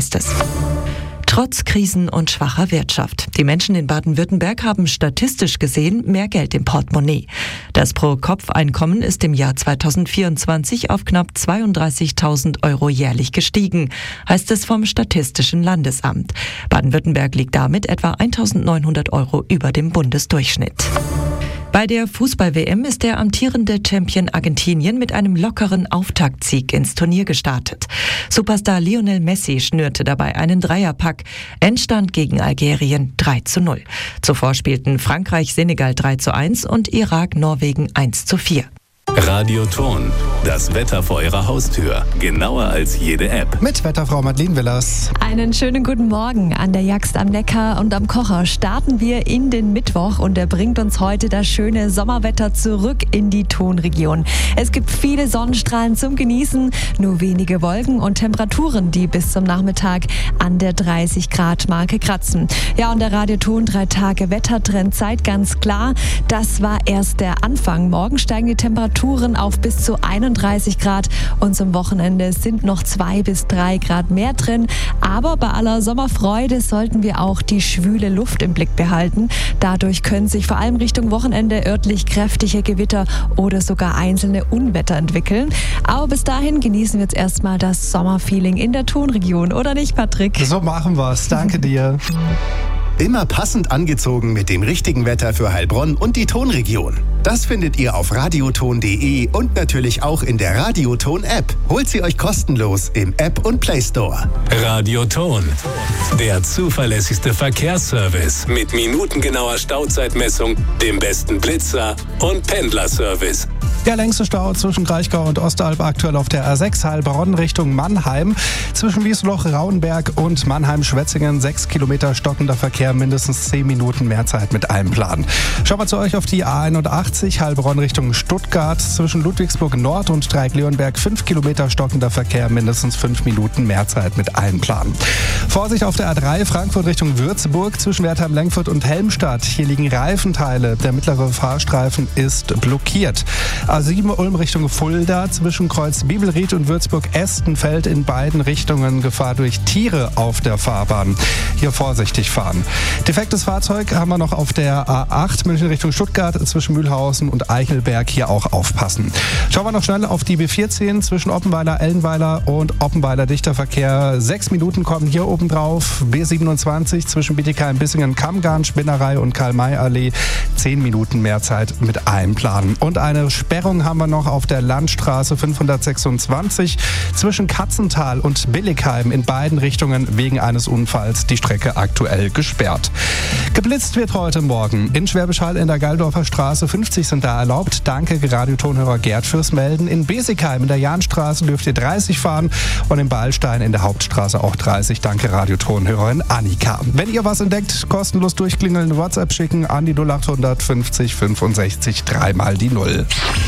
heißt es. Trotz Krisen und schwacher Wirtschaft. Die Menschen in Baden-Württemberg haben statistisch gesehen mehr Geld im Portemonnaie. Das Pro-Kopf-Einkommen ist im Jahr 2024 auf knapp 32.000 Euro jährlich gestiegen, heißt es vom Statistischen Landesamt. Baden-Württemberg liegt damit etwa 1.900 Euro über dem Bundesdurchschnitt. Bei der Fußball-WM ist der amtierende Champion Argentinien mit einem lockeren Auftaktsieg ins Turnier gestartet. Superstar Lionel Messi schnürte dabei einen Dreierpack. Endstand gegen Algerien 3:0. Zuvor spielten Frankreich Senegal 3:1 und Irak Norwegen 1:4. Radio Ton, das Wetter vor Ihrer Haustür. Genauer als jede App. Mit Wetterfrau Madeleine Willers. Einen schönen guten Morgen. An der Jagst am Neckar und am Kocher starten wir in den Mittwoch und er bringt uns heute das schöne Sommerwetter zurück in die Tonregion. Es gibt viele Sonnenstrahlen zum Genießen, nur wenige Wolken und Temperaturen, die bis zum Nachmittag an der 30-Grad-Marke kratzen. Ja, und der Radio Ton 3 Tage Wettertrend zeigt ganz klar, das war erst der Anfang. Morgen steigen die Temperaturen auf bis zu 31 Grad und zum Wochenende sind noch 2 bis 3 Grad mehr drin. Aber bei aller Sommerfreude sollten wir auch die schwüle Luft im Blick behalten. Dadurch können sich vor allem Richtung Wochenende örtlich kräftige Gewitter oder sogar einzelne Unwetter entwickeln. Aber bis dahin genießen wir jetzt erstmal das Sommerfeeling in der Tonregion, oder nicht, Patrick? So machen wir's. Danke dir. Immer passend angezogen mit dem richtigen Wetter für Heilbronn und die Tonregion. Das findet ihr auf radioton.de und natürlich auch in der Radioton-App. Holt sie euch kostenlos im App und Play Store. Radio Ton, der zuverlässigste Verkehrsservice mit minutengenauer Stauzeitmessung, dem besten Blitzer und Pendlerservice. Der längste Stau zwischen Kraichgau und Ostalb aktuell auf der A6 Heilbronn Richtung Mannheim. Zwischen Wiesloch, Rauenberg und Mannheim-Schwetzingen 6 Kilometer stockender Verkehr, mindestens 10 Minuten mehr Zeit mit Einplanen. Schauen wir zu euch auf die A81 Heilbronn Richtung Stuttgart. Zwischen Ludwigsburg Nord und Dreieck-Leonberg 5 Kilometer stockender Verkehr, mindestens 5 Minuten mehr Zeit mit Einplanen. Vorsicht auf der A3 Frankfurt Richtung Würzburg zwischen Wertheim-Lengfurt und Helmstadt. Hier liegen Reifenteile. Der mittlere Fahrstreifen ist blockiert. A7 Ulm Richtung Fulda zwischen Kreuz Bibelried und Würzburg-Estenfeld in beiden Richtungen Gefahr durch Tiere auf der Fahrbahn. Hier vorsichtig fahren. Defektes Fahrzeug haben wir noch auf der A8 München Richtung Stuttgart zwischen Mühlhausen und Eichelberg. Hier auch aufpassen. Schauen wir noch schnell auf die B14 zwischen Oppenweiler, Ellenweiler und Oppenweiler dichter Verkehr. 6 Minuten kommen hier oben drauf. B27 zwischen Bietigheim, Bissingen, Kammgarn, Spinnerei und Karl-May-Allee. 10 Minuten mehr Zeit mit einplanen. Und eine Sperrung haben wir noch auf der Landstraße 526 zwischen Katzental und Billigheim in beiden Richtungen wegen eines Unfalls. Die Strecke aktuell gesperrt. Geblitzt wird heute Morgen. In Schwäbisch Hall in der Geildorfer Straße 50 sind da erlaubt. Danke Radiotonhörer Gerd fürs Melden. In Besigheim in der Jahnstraße dürft ihr 30 fahren und in Beilstein in der Hauptstraße auch 30. Danke Radiotonhörerin Annika. Wenn ihr was entdeckt, kostenlos durchklingeln, WhatsApp schicken an die 0800 50 65 3 mal die 0.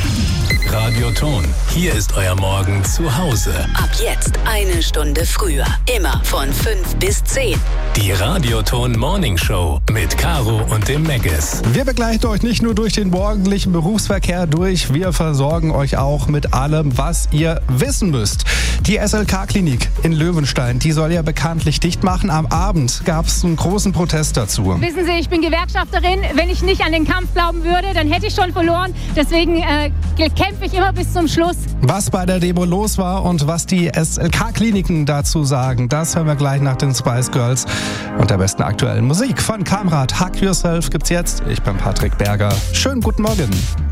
Radio Ton, hier ist euer Morgen zu Hause. Ab jetzt 1 Stunde früher. Immer von 5 bis 10. Die Radio Ton Morning Show mit Caro und dem Megges. Wir begleiten euch nicht nur durch den morgendlichen Berufsverkehr durch, wir versorgen euch auch mit allem, was ihr wissen müsst. Die SLK-Klinik in Löwenstein, die soll ja bekanntlich dicht machen. Am Abend gab es einen großen Protest dazu. Wissen Sie, ich bin Gewerkschafterin. Wenn ich nicht an den Kampf glauben würde, dann hätte ich schon verloren. Deswegen kämpfe ich immer bis zum Schluss. Was bei der Demo los war und was die SLK-Kliniken dazu sagen, das hören wir gleich nach den Spice Girls und der besten aktuellen Musik von Kamrat. Hug Yourself gibt's jetzt. Ich bin Patrick Berger. Schönen guten Morgen.